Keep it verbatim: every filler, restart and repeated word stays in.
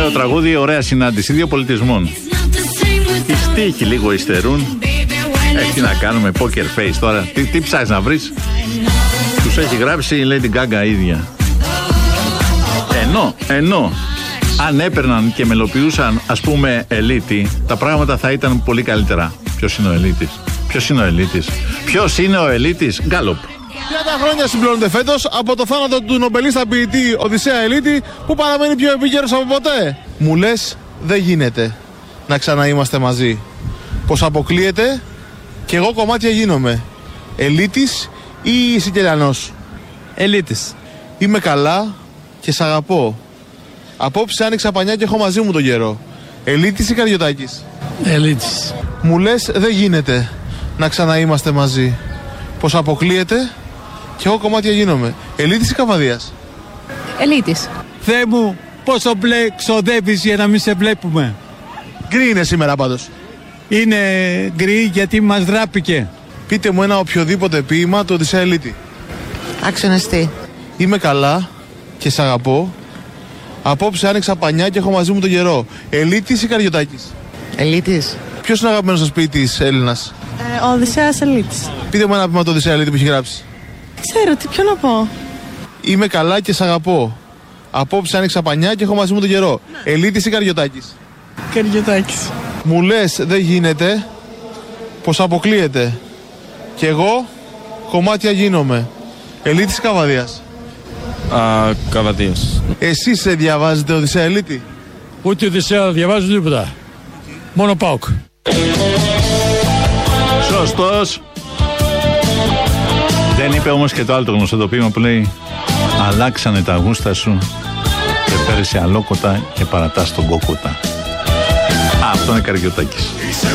Ωραίο τραγούδι, ωραία συνάντηση δύο πολιτισμών. Οι στίχοι λίγο υστερούν. Έχει να κάνουμε poker face τώρα. Τι, τι ψάχνεις να βρεις? Τους έχει γράψει η Lady Gaga ίδια. Ενώ, ενώ αν έπαιρναν και μελοποιούσαν, ας πούμε, Ελίτη, τα πράγματα θα ήταν πολύ καλύτερα. Ποιος είναι ο Ελίτης? Ποιος είναι ο Ελίτης? Ποιος είναι ο Ελίτης? Γκάλοπ. τριάντα χρόνια συμπληρώνονται φέτος από το θάνατο του νομπελίστα ποιητή Οδυσσέα Ελίτη, που παραμένει πιο επίκαιρος από ποτέ. Μου λες, δεν γίνεται να ξαναείμαστε μαζί. Πως αποκλείεται και εγώ κομμάτια γίνομαι. Ελίτης ή Σικελιανός? Ελίτης. Είμαι καλά και σ' αγαπώ. Απόψε άνοιξα πανιά και έχω μαζί μου τον καιρό. Ελίτης ή Καριωτάκης? Ελίτης. Μου λες, δεν γίνεται να ξαναείμαστε μαζί. Πως αποκλείεται και εγώ κομμάτια γίνομαι. Ελίτης ή Καβαδίας? Ελίτης. Θεέ μου, πόσο μπλε ξοδεύεις για να μην σε βλέπουμε? Γκρι είναι σήμερα πάντως. Είναι γκρι γιατί μας δράπηκε. Πείτε μου ένα οποιοδήποτε ποίημα του Οδυσσέα Ελίτη. Αξιονεστή. Είμαι καλά και σ' αγαπώ. Απόψε άνοιξα πανιά και έχω μαζί μου τον καιρό. Ελίτης ή Καριωτάκης? Ελίτης. Ποιος είναι ο αγαπημένος σας ποιητής Έλληνας? Ε, ο Οδυσσέας Ελίτης. Πείτε μου ένα ποίημα του Οδυσσέα Ελίτη που έχει γράψει. Ξέρω, τι ποιο να πω. Είμαι καλά και σ' αγαπώ. Απόψε άνοιξα πανιά και έχω μαζί μου τον καιρό. Ναι. Ελίτης ή Καριωτάκης? Καριωτάκης. Μου λες, δεν γίνεται, πως αποκλείεται και εγώ κομμάτια γίνομαι. Ελίτης ή Καβαδίας? Α, Καβαδίας. Εσείς σε διαβάζετε Οδυσσέα Ελίτη? Ούτε Οδυσσέα διαβάζω τίποτα. Μόνο ΠΑΟΚ. Σωστός. Δεν είπε όμως και το άλλο το γνωστό το ποίημα που λέει αλλάξανε τα γούστα σου και πέρασε αλόκοτα και παρατάς τον κόκοτα. Α, αυτό είναι Καριωτάκης.